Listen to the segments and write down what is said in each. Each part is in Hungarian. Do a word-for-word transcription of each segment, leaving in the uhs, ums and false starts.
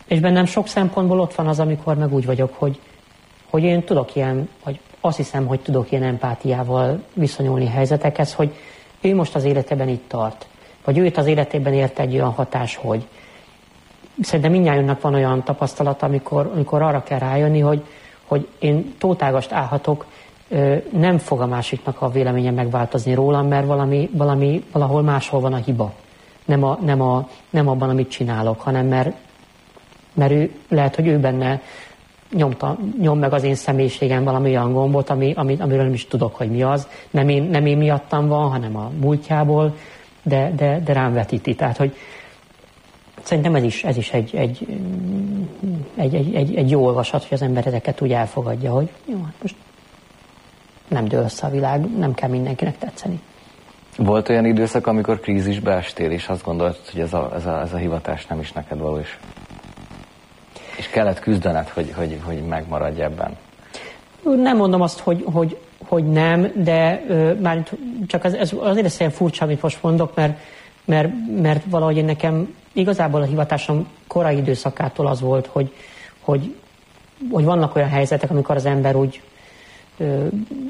És bennem sok szempontból ott van az, amikor meg úgy vagyok, hogy, hogy én tudok ilyen, vagy azt hiszem, hogy tudok ilyen empátiával viszonyulni helyzetekhez, hogy ő most az életében itt tart. Vagy őt az életében ért egy olyan hatás, hogy szerintem mindnyájunknak van olyan tapasztalata, amikor, amikor arra kell rájönni, hogy, hogy én tótágast állhatok, nem fog a másiknak a véleménye megváltozni rólam, mert valami, valami, valahol máshol van a hiba. Nem, a, nem, a, nem abban, amit csinálok, hanem mert, mert ő, lehet, hogy ő benne nyomta, nyom meg az én személyiségem valami olyan gombot, ami, ami, amiről nem is tudok, hogy mi az. Nem én, nem én miattam van, hanem a múltjából, de, de, de rám vetíti. Tehát, hogy szerintem ez is, ez is egy, egy, egy, egy, egy, egy jó olvasat, hogy az ember ezeket úgy elfogadja, hogy jó, hát most nem dől össze a világ, nem kell mindenkinek tetszeni. Volt olyan időszak, amikor krízisbe estél, és azt gondoltad, hogy ez a, ez a, ez a hivatás nem is neked való, és, és kellett küzdened, hogy, hogy, hogy megmaradj ebben? Nem mondom azt, hogy, hogy, hogy nem, de ö, már csak az, ez azért ez olyan furcsa, amit most mondok, mert, mert, mert valahogy én nekem igazából a hivatásom korai időszakától az volt, hogy, hogy, hogy vannak olyan helyzetek, amikor az ember úgy ö,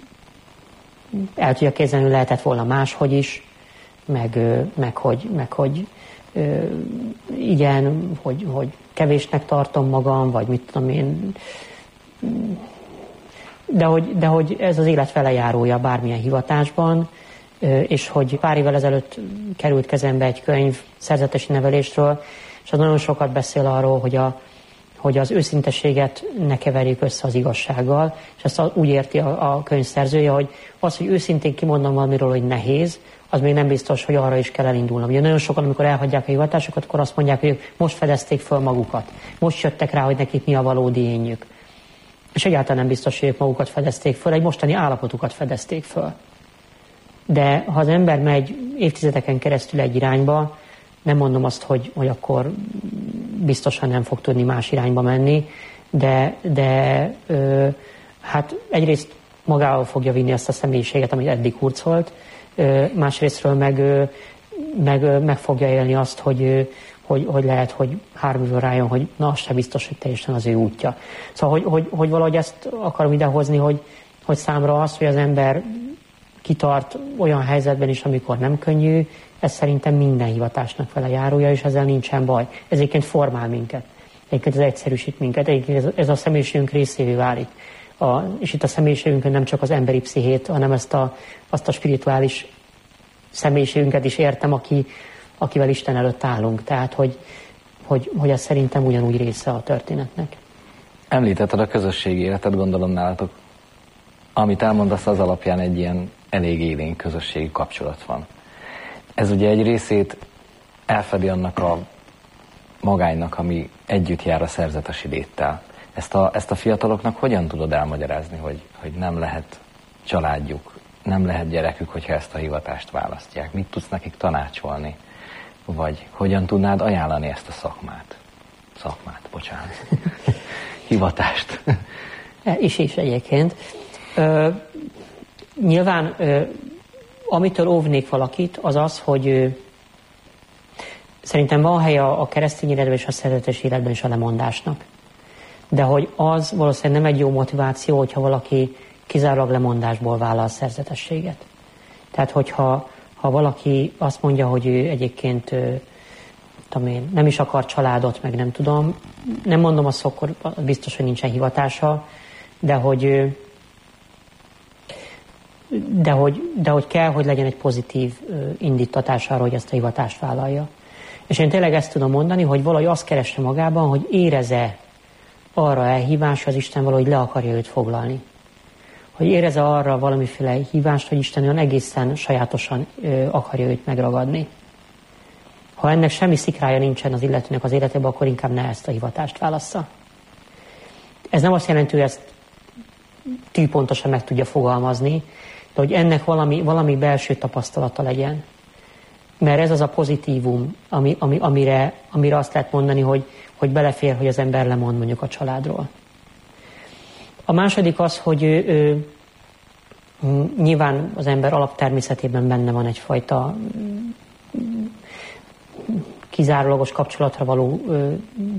el tudja képzelni, hogy lehetett volna máshogy is, meg, ö, meg hogy, meg, hogy ö, igen, hogy, hogy kevésnek tartom magam, vagy mit tudom én, de hogy, de hogy ez az élet velejárója bármilyen hivatásban, és hogy pár évvel ezelőtt került kezembe egy könyv szerzetesi nevelésről, és az nagyon sokat beszél arról, hogy, a, hogy az őszinteséget ne keverjük össze az igazsággal, és ezt úgy érti a, a könyv szerzője, hogy az, hogy őszintén kimondom valamiről, hogy nehéz, az még nem biztos, hogy arra is kell elindulnom. Ugye nagyon sokan, amikor elhagyják a hivatásokat, akkor azt mondják, hogy most fedezték föl magukat, most jöttek rá, hogy nekik mi a valódi énjük. És egyáltalán nem biztos, hogy ők magukat fedezték föl, egy mostani állapotukat fedezték föl. De ha az ember megy évtizedeken keresztül egy irányba, nem mondom azt, hogy, hogy akkor biztosan nem fog tudni más irányba menni, de, de ö, hát egyrészt magával fogja vinni azt a személyiséget, amit eddig hurcolt, ö, másrésztről meg, ö, meg, ö, meg fogja élni azt, hogy, ö, hogy, hogy lehet, hogy három évvel rájön, hogy na, az sem biztos, hogy teljesen az ő útja. Szóval, hogy, hogy, hogy valahogy ezt akarom idehozni, hogy, hogy számra az, hogy az ember kitart olyan helyzetben is, amikor nem könnyű, ez szerintem minden hivatásnak vele járója, és ezzel nincsen baj. Ez egyébként formál minket. Egyébként ez egyszerűsít minket. Egyébként ez, ez a személyiségünk részévé válik. A, és itt a személyiségünkön nem csak az emberi pszichét, hanem ezt a, azt a spirituális személyiségünket is értem, aki, akivel Isten előtt állunk. Tehát, hogy, hogy, hogy ez szerintem ugyanúgy része a történetnek. Említetted a közösségi életet, gondolom nálatok. Amit elmondasz, az alapján egy ilyen elég élénk közösségi kapcsolat van. Ez ugye egy részét elfedi annak a magánynak, ami együtt jár a szerzetesi léttel. Ezt a, ezt a fiataloknak hogyan tudod elmagyarázni, hogy, hogy nem lehet családjuk, nem lehet gyerekük, hogyha ezt a hivatást választják? Mit tudsz nekik tanácsolni? Vagy hogyan tudnád ajánlani ezt a szakmát? Szakmát, bocsánat. Hivatást. Is is egyébként. Ö, nyilván ö, amitől óvnék valakit, az az, hogy ö, szerintem van helye a, a keresztény életben és a szerzetes életben is a lemondásnak. De hogy az valószínűleg nem egy jó motiváció, hogyha valaki kizárólag lemondásból vállal szerzetességet. Tehát, hogyha ha valaki azt mondja, hogy ő egyébként ö, tudom én, nem is akar családot, meg nem tudom, nem mondom azt, akkor biztos, hogy nincsen hivatása, de hogy De hogy, de hogy kell, hogy legyen egy pozitív indítatás arra, hogy ezt a hivatást vállalja. És én tényleg ezt tudom mondani, hogy valahogy azt keresse magában, hogy érez-e arra elhívás, hogy az Isten valahogy le akarja őt foglalni. Hogy érez-e arra valamiféle hívást, hogy Isten olyan egészen sajátosan ö, akarja őt megragadni. Ha ennek semmi szikrája nincsen az illetőnek az életében, akkor inkább ne ezt a hivatást válassza. Ez nem azt jelenti, hogy ezt tűpontosan meg tudja fogalmazni, de hogy ennek valami, valami belső tapasztalata legyen. Mert ez az a pozitívum, ami, ami, amire, amire azt lehet mondani, hogy, hogy belefér, hogy az ember lemond mondjuk a családról. A második az, hogy ő, ő, nyilván az ember alaptermészetében benne van egyfajta kizárólagos kapcsolatra való